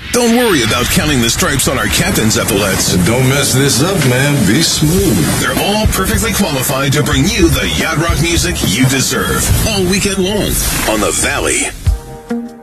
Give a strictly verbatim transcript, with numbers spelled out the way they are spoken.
Don't worry about counting the stripes on our captain's epaulets. Don't mess this up, man. Be smooth. They're all perfectly qualified to bring you the yacht rock music you deserve all weekend long on the Valley.